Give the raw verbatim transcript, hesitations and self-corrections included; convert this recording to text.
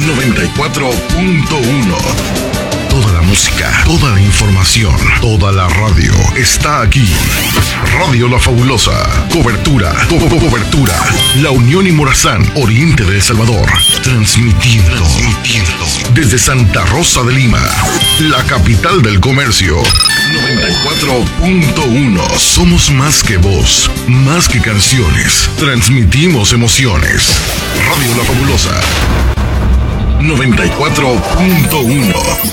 noventa y cuatro punto uno. Toda la música, toda la información, toda la radio está aquí. Radio La Fabulosa. Cobertura, co co cobertura. La Unión y Morazán, oriente de El Salvador. Transmitiendo, transmitiendo desde Santa Rosa de Lima, la capital del comercio. noventa y cuatro punto uno. Somos más que voz, más que canciones. Transmitimos emociones. Radio La Fabulosa. noventa y cuatro punto uno.